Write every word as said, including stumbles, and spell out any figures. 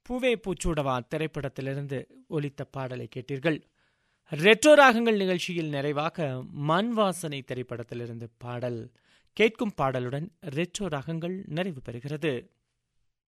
பூவே பூச்சூடவா திரைப்படத்திலிருந்து ஒலித்த பாடலை கேட்டீர்கள். ரெட்ரோ ராகங்கள் நிகழ்ச்சியில் நிறைவாக மண் வாசனை திரைப்படத்திலிருந்து பாடல் கேட்கும் பாடலுடன் ரெட்ரோ ராகங்கள் நிறைவு பெறுகிறது.